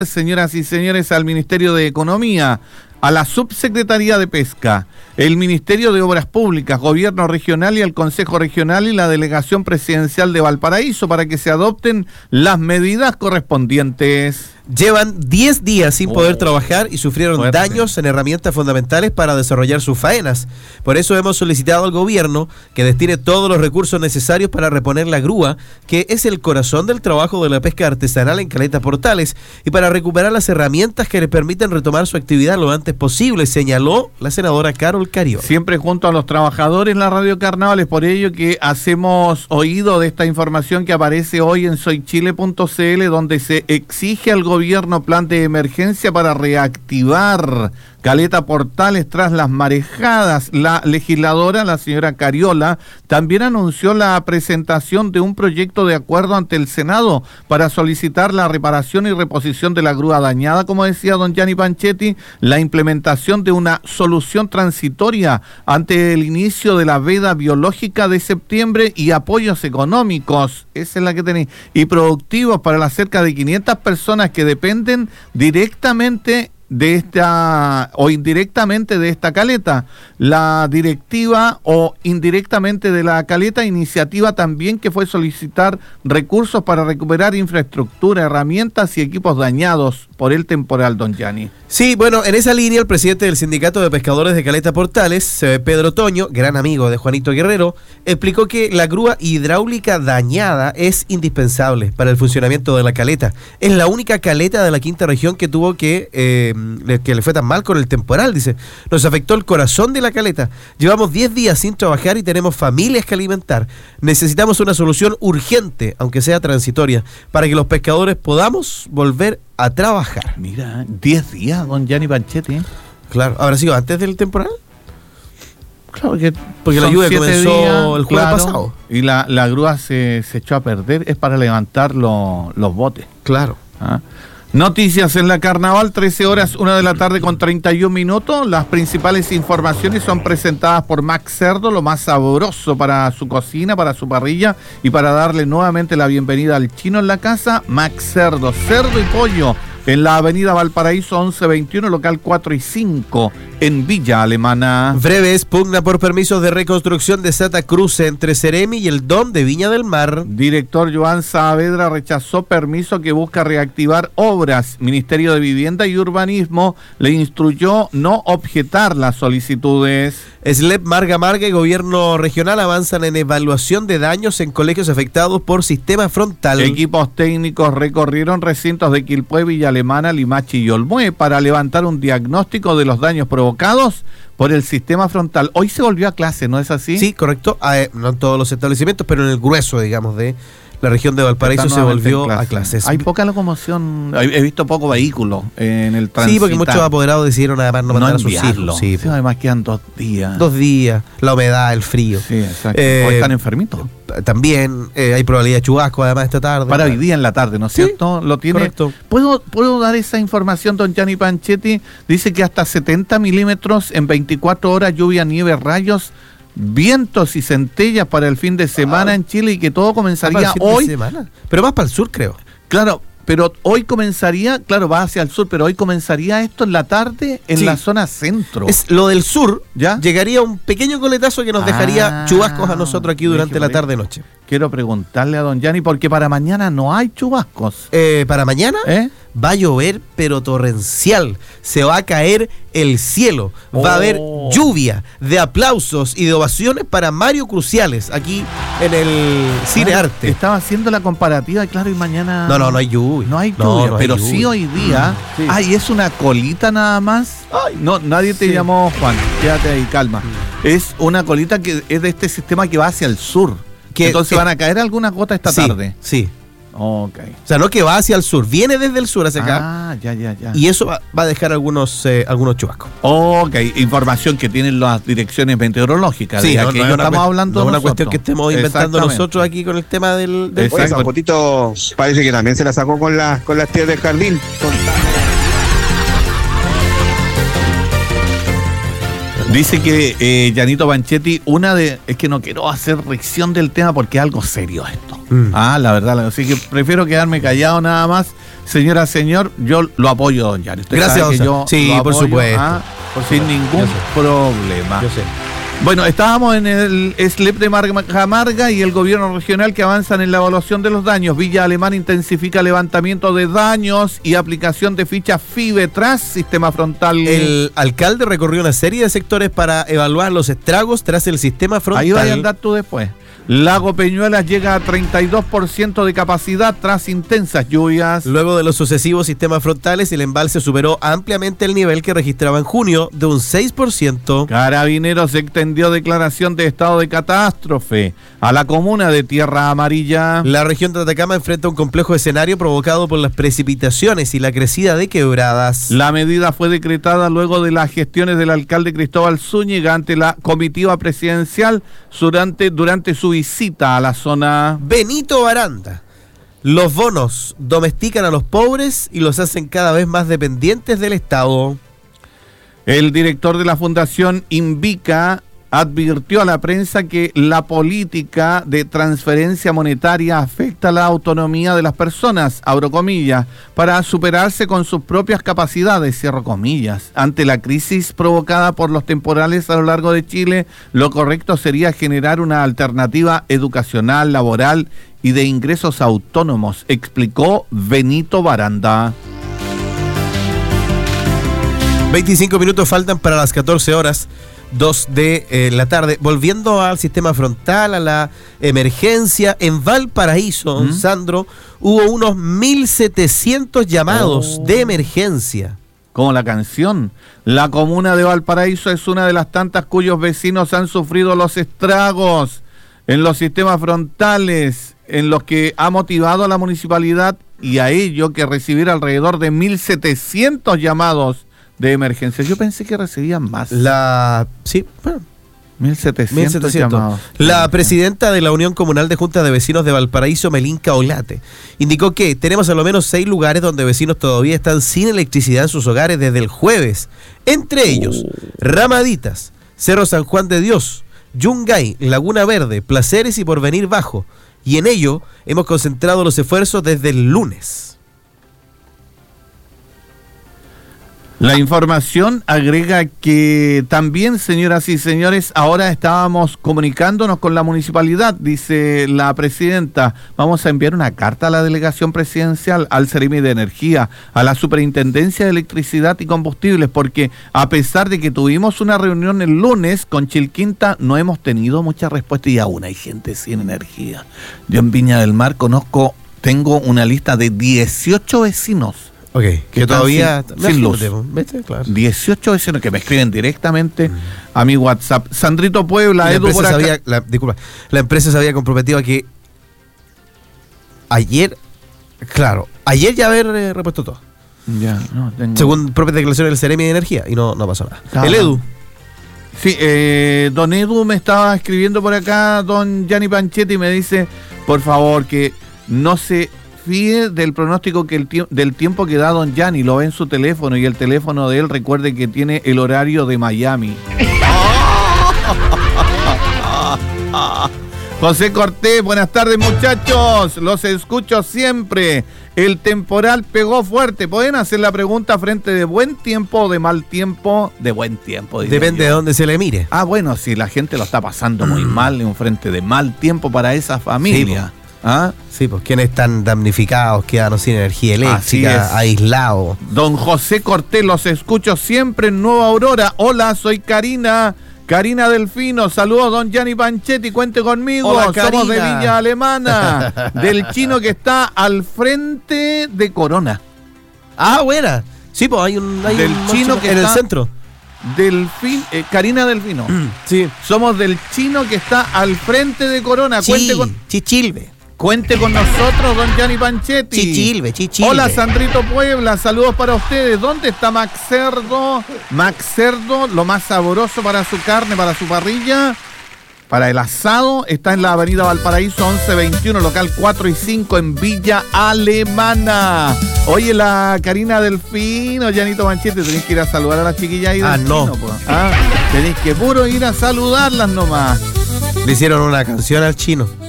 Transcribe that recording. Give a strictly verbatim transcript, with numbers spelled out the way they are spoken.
Señoras y señores, al Ministerio de Economía, a la Subsecretaría de Pesca, el Ministerio de Obras Públicas, Gobierno Regional y al Consejo Regional y la Delegación Presidencial de Valparaíso para que se adopten las medidas correspondientes. Llevan diez días sin oh, poder trabajar y sufrieron fuerte. daños en herramientas fundamentales para desarrollar sus faenas. Por eso hemos solicitado al gobierno que destine todos los recursos necesarios para reponer la grúa, que es el corazón del trabajo de la pesca artesanal en Caleta Portales, y para recuperar las herramientas que les permiten retomar su actividad lo antes posible, señaló la senadora Carol Cariola. Siempre junto a los trabajadores en la Radio Carnaval, es por ello que hacemos oído de esta información que aparece hoy en soy chile punto c l, donde se exige al gobierno plan de emergencia para reactivar Caleta Portales tras las marejadas. La legisladora, la señora Cariola, también anunció la presentación de un proyecto de acuerdo ante el Senado para solicitar la reparación y reposición de la grúa dañada, como decía don Gianni Panchetti, la implementación de una solución transitoria ante el inicio de la veda biológica de septiembre y apoyos económicos, esa es la que tenéis, y productivos para las cerca de quinientas personas que dependen directamente de esta o indirectamente de esta caleta. La directiva o indirectamente de la caleta, iniciativa también que fue solicitar recursos para recuperar infraestructura, herramientas y equipos dañados por el temporal, don Gianni. Sí, bueno, en esa línea el presidente del Sindicato de Pescadores de Caleta Portales, Pedro Toño, gran amigo de Juanito Guerrero, explicó que la grúa hidráulica dañada es indispensable para el funcionamiento de la caleta. Es la única caleta de la quinta región que tuvo que, eh, que le fue tan mal con el temporal, dice. Nos afectó el corazón de la caleta. Llevamos diez días sin trabajar y tenemos familias que alimentar. Necesitamos una solución urgente, aunque sea transitoria, para que los pescadores podamos volver a trabajar. Mira, diez días, don Gianni Panchetti. Claro, ¿habrá sido antes del temporal? Claro que porque la lluvia comenzó días, el jueves claro, pasado. Y la, la grúa se, se echó a perder, es para levantar lo, los botes. Claro. ¿Ah? Noticias en la Carnaval, trece horas, una de la tarde con treinta y un minutos. Las principales informaciones son presentadas por Max Cerdo, lo más sabroso para su cocina, para su parrilla y para darle nuevamente la bienvenida al chino en la casa. Max Cerdo, cerdo y pollo en la avenida Valparaíso once veintiuno, local cuatro y cinco, en Villa Alemana. Breves pugna por permisos de reconstrucción de Santa Cruz entre Ceremi y el D O M de Viña del Mar. Director Joan Saavedra rechazó permiso que busca reactivar obras. Ministerio de Vivienda y Urbanismo le instruyó no objetar las solicitudes. S L E P Marga Marga y Gobierno Regional avanzan en evaluación de daños en colegios afectados por sistema frontal. Equipos técnicos recorrieron recintos de Quilpué, Villa Alemana, Limache y Olmué para levantar un diagnóstico de los daños provocados por el sistema frontal. Hoy se volvió a clase, ¿no es así? Sí, correcto. Eh, no en todos los establecimientos, pero en el grueso, digamos, de la región de Valparaíso se volvió clase. a clases. Hay poca locomoción, he visto poco vehículo en el tránsito. Sí, porque muchos apoderados decidieron además no mandar no a sus hijos. Sí, sí, además quedan dos días. Dos días, la humedad, el frío. Sí, exacto. Eh, o están enfermitos. También eh, hay probabilidad de chubasco además esta tarde. Para hoy día en la tarde, ¿no es sí, cierto? Lo tiene. Correcto. ¿Puedo, ¿Puedo dar esa información, don Gianni Panchetti? Dice que hasta setenta milímetros en veinticuatro horas, lluvia, nieve, rayos, vientos y centellas para el fin de semana ah, en Chile, y que todo comenzaría hoy. Semana. Pero más para el sur, creo. Claro, pero hoy comenzaría, claro, va hacia el sur, pero hoy comenzaría esto en la tarde en sí. la zona centro. Es lo del sur, ¿ya? Llegaría un pequeño coletazo que nos ah, dejaría chubascos a nosotros aquí durante la tarde-noche. Quiero preguntarle a don Gianni, porque para mañana no hay chubascos. Eh, ¿Para mañana? ¿Eh? Va a llover, pero torrencial. Se va a caer el cielo. Oh. Va a haber lluvia de aplausos y de ovaciones para Mario Cruciales aquí en el Cine claro, Arte. Estaba haciendo la comparativa, claro, y mañana... No, no, no hay lluvia. No hay lluvia, no, no pero hay lluvia. sí hoy día... Sí. Ay, es una colita nada más. Ay, no, nadie te sí. llamó, Juan. Quédate ahí, calma. Sí. Es una colita que es de este sistema que va hacia el sur. Que, Entonces eh, van a caer algunas gotas esta sí, tarde. Sí. Ok. O sea, no que va hacia el sur, viene desde el sur hacia acá. Ah, ya, ya, ya. Y eso va, va a dejar algunos eh, algunos chubascos. Ok, información que tienen las direcciones meteorológicas. Sí, de no, que no, no estamos cuest- hablando no de una nosotros. cuestión que estemos inventando nosotros aquí con el tema del... del Oye, San Potito parece que también se la sacó con, la, con las tías del jardín. Con... Dice que eh, Giannito Panchetti, una de... Es que no quiero hacer reacción del tema porque es algo serio esto. Mm. Ah, la verdad, así que prefiero quedarme callado nada más. señora, señor, yo lo apoyo, don Gianni. Usted Gracias, sabe que Gonzalo. yo Sí, lo por apoyo, supuesto. ¿ah? Por Sin supuesto. ningún Yo sé. problema. Yo sé. Bueno, estábamos en el S L E P de Marga y el gobierno regional que avanzan en la evaluación de los daños. Villa Alemana intensifica levantamiento de daños y aplicación de fichas FIBE tras sistema frontal. El alcalde recorrió una serie de sectores para evaluar los estragos tras el sistema frontal. Ahí vas a andar tú después. Lago Peñuelas llega a treinta y dos por ciento de capacidad tras intensas lluvias. Luego de los sucesivos sistemas frontales, el embalse superó ampliamente el nivel que registraba en junio de un seis por ciento. Carabineros extendió declaración de estado de catástrofe a la comuna de Tierra Amarilla. La región de Atacama enfrenta un complejo escenario provocado por las precipitaciones y la crecida de quebradas. La medida fue decretada luego de las gestiones del alcalde Cristóbal Zúñiga ante la comitiva presidencial durante, durante su visita a la zona. Benito Baranda. Los bonos domestican a los pobres y los hacen cada vez más dependientes del Estado. El director de la Fundación Invica advirtió a la prensa que la política de transferencia monetaria afecta la autonomía de las personas, abro comillas, para superarse con sus propias capacidades, cierro comillas. Ante la crisis provocada por los temporales a lo largo de Chile, lo correcto sería generar una alternativa educacional, laboral y de ingresos autónomos, explicó Benito Baranda. veinticinco minutos faltan para las catorce horas. dos de eh, la tarde. Volviendo al sistema frontal, a la emergencia, en Valparaíso, ¿Mm? Sandro, hubo unos mil setecientos llamados oh. de emergencia. Como la canción. La comuna de Valparaíso es una de las tantas cuyos vecinos han sufrido los estragos en los sistemas frontales, en los que ha motivado a la municipalidad y a ello que recibir alrededor de mil setecientos llamados de emergencia. Yo pensé que recibían más. La sí, bueno, mil setecientos llamados. La presidenta de la Unión Comunal de Juntas de Vecinos de Valparaíso, Melinka Olate, indicó que tenemos al menos seis lugares donde vecinos todavía están sin electricidad en sus hogares desde el jueves. Entre ellos, Ramaditas, Cerro San Juan de Dios, Yungay, Laguna Verde, Placeres y Porvenir Bajo. Y en ello hemos concentrado los esfuerzos desde el lunes. La información agrega que también, señoras y señores, ahora estábamos comunicándonos con la municipalidad, dice la presidenta. Vamos a enviar una carta a la delegación presidencial, al Seremi de Energía, a la Superintendencia de Electricidad y Combustibles, porque a pesar de que tuvimos una reunión el lunes con Chilquinta, no hemos tenido mucha respuesta y aún hay gente sin energía. Yo en Viña del Mar conozco, tengo una lista de dieciocho vecinos. Ok, que, que todavía sin, sin luz. Claro. dieciocho vecinos que me escriben directamente mm. a mi WhatsApp. Sandrito Puebla, la Edu empresa por acá. Sabía, la, disculpa, la empresa se había comprometido a que ayer, claro, ayer ya haber eh, repuesto todo. Ya, no, tengo... Según propias declaraciones del Seremi de Energía, y no, no pasó nada. Ah, el Edu. Sí, eh, don Edu me estaba escribiendo por acá, don Gianni Panchetti, y me dice, por favor, que no se fíe del pronóstico que el tie- del tiempo que da don Gianni, lo ve en su teléfono y el teléfono de él, recuerde que tiene el horario de Miami. José Cortés, buenas tardes muchachos, los escucho siempre. El temporal pegó fuerte. ¿Pueden hacer la pregunta frente de buen tiempo o de mal tiempo? De buen tiempo. Depende yo. de dónde se le mire. Ah, bueno, si la gente lo está pasando muy mal en un frente de mal tiempo para esa familia. Sí, ¿Ah? Sí, pues quienes están damnificados, quedan sin energía eléctrica, aislados. Don José Cortés, los escucho siempre en Nueva Aurora. Hola, soy Karina, Karina Delfino. Saludos, don Gianni Panchetti, cuente conmigo. Hola, somos de Villa Alemana, del chino que está al frente de Corona. Ah, buena. Sí, pues hay un, hay del un chino que en está el centro. Delfín, eh, Karina Delfino. Sí. Somos del chino que está al frente de Corona. Sí, cuente con... Chichilve. Cuente con nosotros, don Gianni Panchetti. Chichilve, chichilve. Hola, Sandrito Puebla, saludos para ustedes. ¿Dónde está Max Cerdo? Max Cerdo, lo más sabroso para su carne, para su parrilla, para el asado. Está en la avenida Valparaíso once veintiuno, local cuatro y cinco en Villa Alemana. Oye, la Karina Delfino, Gianito Panchetti, tenéis que ir a saludar a las chiquillas ahí. Ah, del no. chino, pues. Ah, tenéis que puro ir a saludarlas nomás. Le hicieron una canción al chino.